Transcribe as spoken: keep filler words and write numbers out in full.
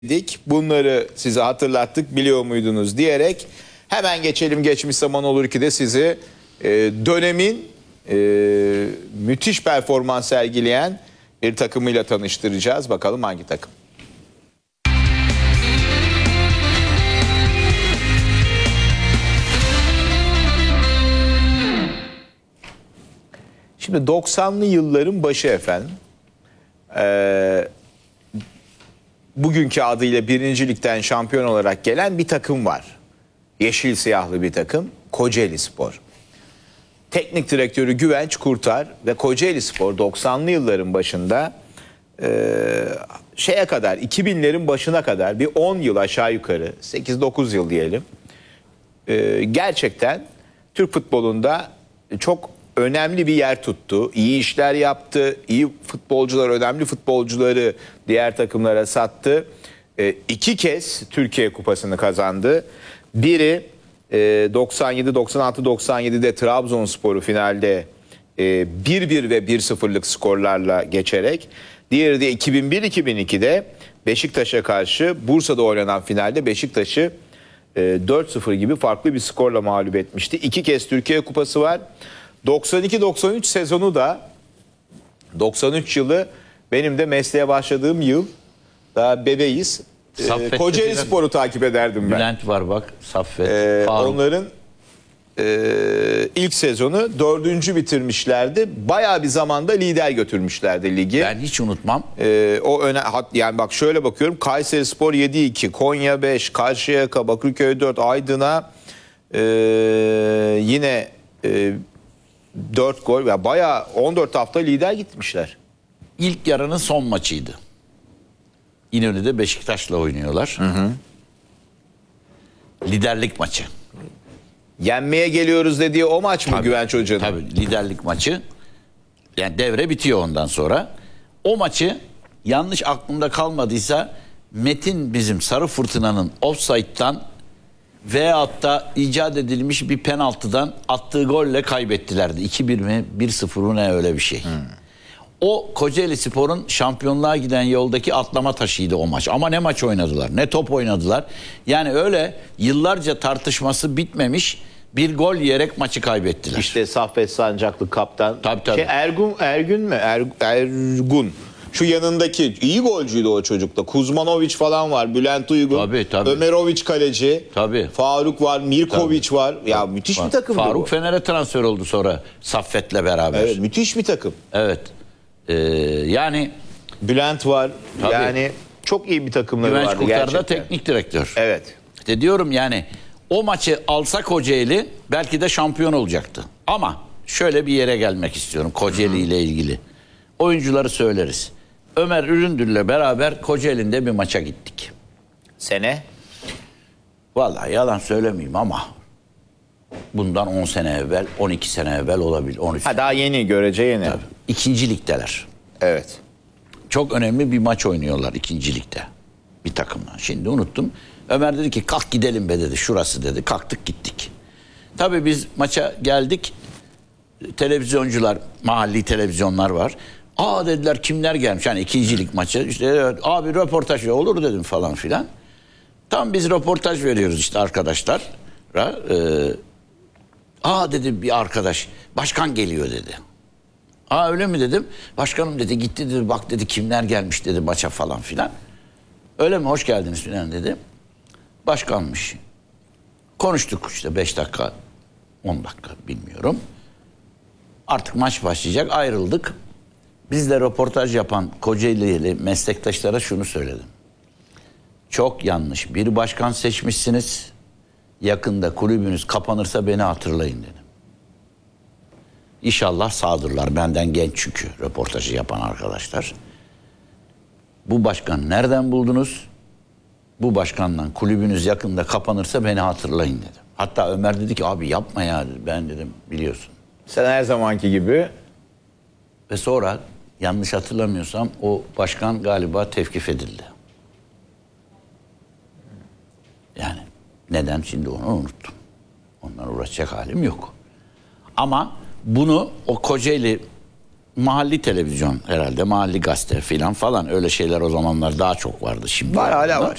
dedik. Bunları size hatırlattık, biliyor muydunuz diyerek hemen geçelim. Geçmiş zaman olur ki de sizi e, dönemin e, müthiş performans sergileyen bir takımıyla tanıştıracağız. Bakalım hangi takım? Şimdi doksanlı yılların başı efendim. Eee Bugünkü adıyla birinci Lig'den şampiyon olarak gelen bir takım var. Yeşil siyahlı bir takım. Kocaelispor. Teknik direktörü Güvenç Kurtar ve Kocaelispor doksanlı yılların başında e, şeye kadar iki binlerin başına kadar bir on yıl aşağı yukarı sekiz dokuz yıl diyelim. E, gerçekten Türk futbolunda çok önemli bir yer tuttu. İyi işler yaptı. İyi futbolcular, önemli futbolcuları diğer takımlara sattı. E, iki kez Türkiye Kupası'nı kazandı. Biri e, doksan yedi doksan altı doksan yedide Trabzonspor'u finalde e, bir bir ve bir sıfırlık skorlarla geçerek. Diğeri de iki bin bir iki bin ikide Beşiktaş'a karşı Bursa'da oynanan finalde Beşiktaş'ı e, dört sıfır gibi farklı bir skorla mağlup etmişti. İki kez Türkiye Kupası var. doksan iki doksan üç sezonu da doksan üç yılı benim de mesleğe başladığım yıl. Daha bebeğiz. Ee, Kocaelispor'u takip ederdim ben. Bülent var bak. Saffet. Ee, onların e, ilk sezonu dördüncü bitirmişlerdi. Bayağı bir zamanda lider götürmüşlerdi ligi. Ben hiç unutmam. Ee, o öne, yani bak şöyle bakıyorum. Kayserispor yedi iki, Konya beş, Karşıyaka, Bakırköy dört, Aydın'a e, yine e, dört gol ve bayağı on dört hafta lider gitmişler. İlk yarının son maçıydı. İnönü'de Beşiktaş'la oynuyorlar. Hı hı. Liderlik maçı. Yenmeye geliyoruz dediği o maç mı tabii, Güvenç Hoca'nın? Tabii liderlik maçı. Yani devre bitiyor ondan sonra. O maçı yanlış aklımda kalmadıysa Metin bizim Sarı Fırtına'nın offside'dan veyahut da icat edilmiş bir penaltıdan attığı golle kaybettilerdi. iki bir mi bir sıfır mı ne öyle bir şey. Hmm. O Kocaelispor'un şampiyonluğa giden yoldaki atlama taşıydı o maç. Ama ne maç oynadılar, ne top oynadılar. Yani öyle yıllarca tartışması bitmemiş bir gol yiyerek maçı kaybettiler. İşte Saffet Sancaklı kaptan. Tabii tabii. Şey, Ergun, Ergün mü? Er, Ergun. Şu yanındaki iyi golcüydü o çocukta. Kuzmanovic falan var. Bülent Uygun. Tabii, tabii. Ömerovic kaleci. Tabii. Faruk var. Mirkovic tabii. var. Ya müthiş var. Bir takımdı Faruk bu. Fener'e transfer oldu sonra Saffet'le beraber. Evet, müthiş bir takım. Evet. Ee, yani Bülent var. tabii. Yani çok iyi bir takımları Güvenç vardı Kurtar gerçekten. da teknik direktör. Evet. İşte diyorum yani o maçı alsa Kocaeli belki de şampiyon olacaktı. Ama şöyle bir yere gelmek istiyorum Kocaeli ile ilgili. Oyuncuları söyleriz. Ömer Üründür'le beraber Kocaeli'nde bir maça gittik. Sene? Vallahi yalan söylemeyeyim ama bundan on sene evvel, on iki sene evvel olabilir. on üç Ha, daha yeni, görece yeni. Tabii. İkinci ligdeler. Evet. Çok önemli bir maç oynuyorlar ikinci ligde. Bir takımla. Şimdi unuttum. Ömer dedi ki kalk gidelim be dedi. Şurası dedi. Kalktık gittik. Tabii biz maça geldik. Televizyoncular, mahalli televizyonlar var. Aa dediler kimler gelmiş? Yani ikincilik maçı. İşte abi röportaj olur dedim falan filan. Tam biz röportaj veriyoruz işte arkadaşlar. Ee, Aa dedi bir arkadaş. Başkan geliyor dedi. Aa öyle mi dedim. Başkanım dedi gitti dedi bak dedi kimler gelmiş dedi maça falan filan. Öyle mi hoş geldiniz filan dedi. Başkanmış. Konuştuk işte beş dakika on dakika bilmiyorum. Artık maç başlayacak ayrıldık. Bizle röportaj yapan Kocaeli'li meslektaşlara şunu söyledim. Çok yanlış bir başkan seçmişsiniz. Yakında kulübünüz kapanırsa beni hatırlayın dedim. İnşallah sağdırlar. Benden genç çünkü röportajı yapan arkadaşlar. Bu başkanı nereden buldunuz? Bu başkandan kulübünüz yakında kapanırsa beni hatırlayın dedim. Hatta Ömer dedi ki abi yapma ya dedi. Ben dedim biliyorsun. Sen her zamanki gibi. Ve sonra yanlış hatırlamıyorsam o başkan galiba tevkif edildi. Yani neden şimdi onu unuttum. Ondan uğraşacak halim yok. Ama bunu o Kocaeli mahalli televizyon herhalde, mahalli gazete filan falan, öyle şeyler o zamanlar daha çok vardı, şimdi Var, hala var.